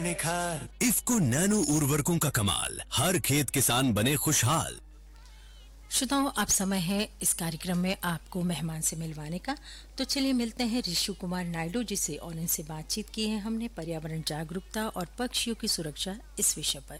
निखार। इफ्को नैनो उर्वरकों का कमाल, हर खेत किसान बने खुशहाल। श्रोताओं, अब समय है इस कार्यक्रम में आपको मेहमान से मिलवाने का। तो चलिए मिलते हैं ऋषु कुमार नायडू जी से और इनसे बातचीत की है हमने पर्यावरण जागरूकता और पक्षियों की सुरक्षा इस विषय पर।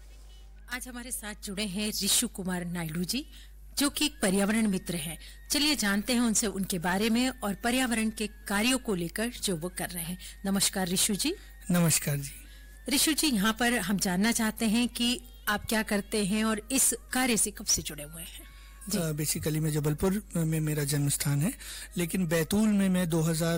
आज हमारे साथ जुड़े हैं ऋषु कुमार नायडू जी, जो कि एक पर्यावरण मित्र हैं। चलिए जानते हैं उनसे उनके बारे में और पर्यावरण के कार्यों को लेकर जो वो कर रहे हैं। नमस्कार ऋषु जी। नमस्कार जी। ऋषु जी, यहाँ पर हम जानना चाहते हैं कि आप क्या करते हैं और इस कार्य से कब से जुड़े हुए हैं? बेसिकली मैं जबलपुर में मेरा जन्म स्थान है, लेकिन बैतूल में मैं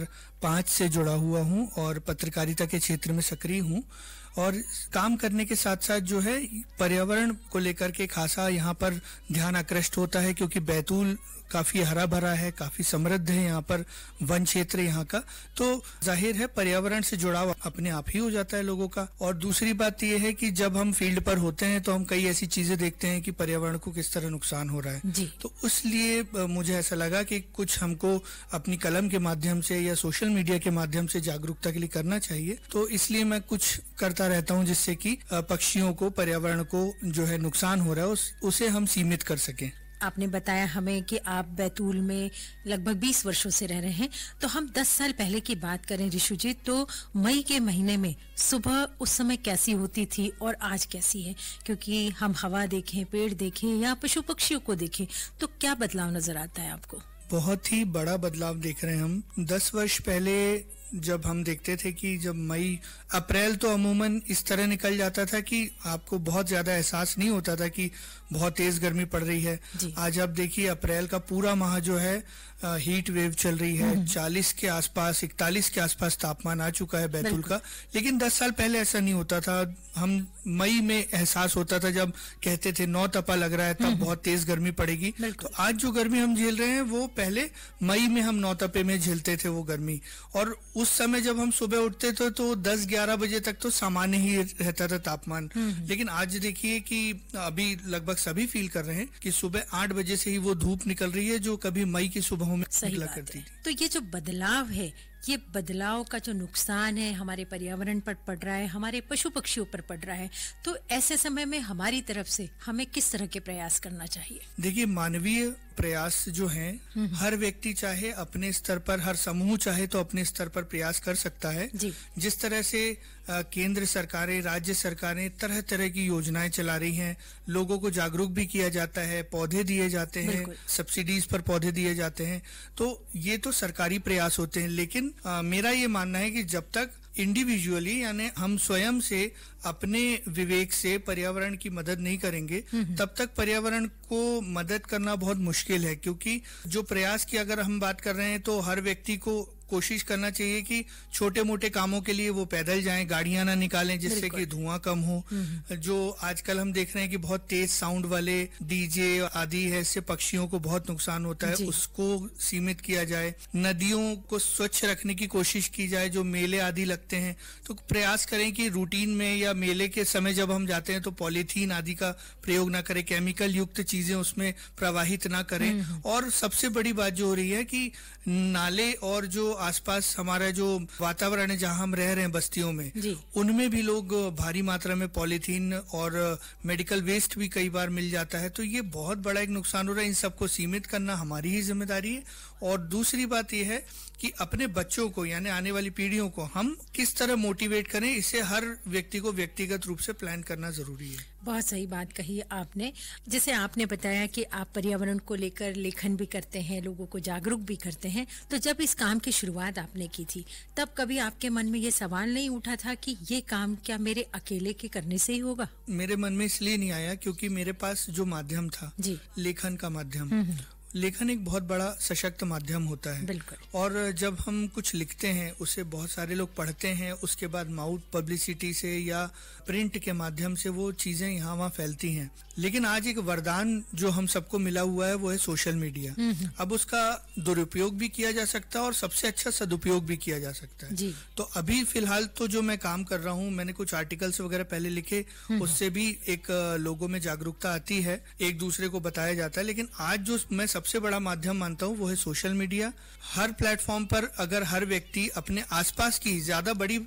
2005 से जुड़ा हुआ हूँ और पत्रकारिता के क्षेत्र में सक्रिय हूँ। और काम करने के साथ साथ जो है पर्यावरण को लेकर के खासा यहाँ पर ध्यान आकृष्ट होता है, क्योंकि बैतूल काफी हरा भरा है, काफी समृद्ध है यहाँ पर वन क्षेत्र यहाँ का, तो जाहिर है पर्यावरण से जुड़ाव अपने आप ही हो जाता है लोगों का। और दूसरी बात यह है कि जब हम फील्ड पर होते हैं तो हम कई ऐसी चीजें देखते हैं कि पर्यावरण को किस तरह नुकसान हो रहा है, तो इसलिए मुझे ऐसा लगा कि कुछ हमको अपनी कलम के माध्यम से या सोशल मीडिया के माध्यम से जागरूकता के लिए करना चाहिए। तो इसलिए मैं कुछ करता रहता हूँ जिससे कि पक्षियों को, पर्यावरण को जो है नुकसान हो रहा है उसे हम सीमित कर सकें। आपने बताया हमें कि आप बैतूल में लगभग 20 वर्षों से रह रहे हैं। तो हम 10 साल पहले की बात करें ऋषु जी, तो मई के महीने में सुबह उस समय कैसी होती थी और आज कैसी है? क्योंकि हम हवा देखें, पेड़ देखें या पशु पक्षियों को देखें तो क्या बदलाव नजर आता है आपको? बहुत ही बड़ा बदलाव देख रहे हैं हम। 10 वर्ष पहले जब हम देखते थे कि जब मई अप्रैल तो अमूमन इस तरह निकल जाता था कि आपको बहुत ज्यादा एहसास नहीं होता था कि बहुत तेज गर्मी पड़ रही है। आज आप देखिए अप्रैल का पूरा माह जो है हीट वेव चल रही है, 40 के आसपास, 41 के आसपास तापमान आ चुका है बैतूल का। लेकिन 10 साल पहले ऐसा नहीं होता था। हम मई में एहसास होता था जब कहते थे 9 तपा लग रहा है, तब बहुत तेज गर्मी पड़ेगी। तो आज जो गर्मी हम झेल रहे हैं वो पहले मई में हम 9 तपे में झेलते थे वो गर्मी। और उस समय जब हम सुबह उठते थे तो 10-11 बजे तक तो सामान्य ही रहता था तापमान। लेकिन आज देखिए कि अभी लगभग सभी फील कर रहे हैं कि सुबह 8 बजे से ही वो धूप निकल रही है, जो कभी मई की सुबह में निकला करती थी। तो ये जो बदलाव है, ये बदलाव का जो नुकसान है हमारे पर्यावरण पर पड़ रहा है, हमारे पशु पक्षियों पर पड़ रहा है, तो ऐसे समय में हमारी तरफ से हमें किस तरह के प्रयास करना चाहिए? देखिए, मानवीय प्रयास जो हैं, हर व्यक्ति चाहे अपने स्तर पर, हर समूह चाहे तो अपने स्तर पर प्रयास कर सकता है। जिस तरह से केंद्र सरकारें, राज्य सरकारें तरह तरह की योजनाएं चला रही हैं, लोगों को जागरूक भी किया जाता है, पौधे दिए जाते हैं, सब्सिडीज पर पौधे दिए जाते हैं, तो ये तो सरकारी प्रयास होते हैं। लेकिन मेरा ये मानना है कि जब तक इंडिविजुअली यानी हम स्वयं से अपने विवेक से पर्यावरण की मदद नहीं करेंगे, तब तक पर्यावरण को मदद करना बहुत मुश्किल है। क्योंकि जो प्रयास की अगर हम बात कर रहे हैं तो हर व्यक्ति को कोशिश करना चाहिए कि छोटे मोटे कामों के लिए वो पैदल जाएं, गाड़ियां ना निकालें, जिससे कि धुआं कम हो। जो आजकल हम देख रहे हैं कि बहुत तेज साउंड वाले डीजे आदि है, इससे पक्षियों को बहुत नुकसान होता है, उसको सीमित किया जाए। नदियों को स्वच्छ रखने की कोशिश की जाए। जो मेले आदि लगते हैं तो प्रयास करें कि रूटीन में या मेले के समय जब हम जाते हैं तो पॉलीथीन आदि का प्रयोग ना करें, केमिकल युक्त चीजें उसमें प्रवाहित ना करें। और सबसे बड़ी बात जो हो रही है कि नाले और जो आसपास हमारा जो वातावरण है जहां हम रह रहे हैं बस्तियों में, उनमें भी लोग भारी मात्रा में पॉलीथीन और मेडिकल वेस्ट भी कई बार मिल जाता है। तो ये बहुत बड़ा एक नुकसान हो रहा है। इन सबको सीमित करना हमारी ही जिम्मेदारी है। और दूसरी बात यह है कि अपने बच्चों को यानी आने वाली पीढ़ियों को हम किस तरह मोटिवेट करें, इसे हर व्यक्ति को व्यक्तिगत रूप से प्लान करना जरूरी है। बहुत सही बात कही आपने। जैसे आपने बताया कि आप पर्यावरण को लेकर लेखन भी करते हैं, लोगों को जागरूक भी करते हैं, तो जब इस काम की शुरुआत आपने की थी तब कभी आपके मन में ये सवाल नहीं उठा था कि ये काम क्या मेरे अकेले के करने से ही होगा? मेरे मन में इसलिए नहीं आया क्योंकि मेरे पास जो माध्यम था, लेखन का माध्यम, लेखन एक बहुत बड़ा सशक्त माध्यम होता है। और जब हम कुछ लिखते हैं उसे बहुत सारे लोग पढ़ते हैं, उसके बाद माउथ पब्लिसिटी से या प्रिंट के माध्यम से वो चीजें यहाँ वहाँ फैलती हैं। लेकिन आज एक वरदान जो हम सबको मिला हुआ है वो है सोशल मीडिया। अब उसका दुरुपयोग भी किया जा सकता है और सबसे अच्छा सदुपयोग भी किया जा सकता है। तो अभी फिलहाल तो जो मैं काम कर रहा हूँ, मैंने कुछ आर्टिकल्स वगैरह पहले लिखे, उससे भी एक लोगों में जागरूकता आती है, एक दूसरे को बताया जाता है। लेकिन आज जो मैं सबसे बड़ा माध्यम मानता हूँ वो है सोशल मीडिया। हर प्लेटफॉर्म पर अगर हर व्यक्ति अपने आसपास की, ज्यादा बड़ी